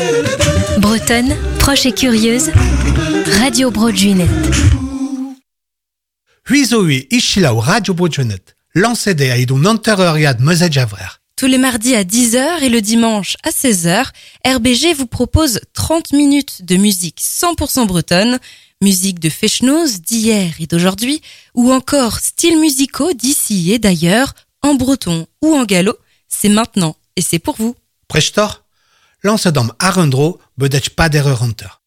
Bretonne, proche et curieuse, Radio Broadjunet. Huizoui Ishilau Radio Broadjunet, lancez-des à idon antérieur Mezej Avrer. Tous les mardis à 10h et le dimanche à 16h, RBG vous propose 30 minutes de musique 100% bretonne, musique de Fechnoz d'hier et d'aujourd'hui, ou encore styles musicaux d'ici et d'ailleurs, en breton ou en gallo, c'est maintenant et c'est pour vous. Prestor, lancez-dom Arendro, bedech pas d'erreur hunter.